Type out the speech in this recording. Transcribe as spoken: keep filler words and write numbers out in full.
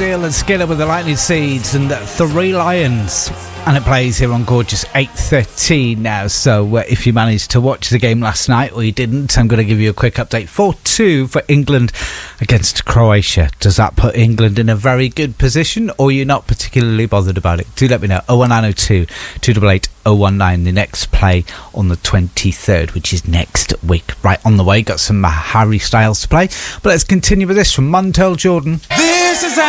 Deal and Skiller with the Lightning Seeds and Three Lions. And it plays here on Gorgeous eight thirteen now. So uh, if you managed to watch the game last night or you didn't, I'm going to give you a quick update. four two for England against Croatia. Does that put England in a very good position, or you're not particularly bothered about it? Do let me know. oh one nine oh two, two eight eight, oh one nine. The next play on the twenty-third, which is next week. Right on the way. Got some uh, Harry Styles to play. But let's continue with this from Montel Jordan. This is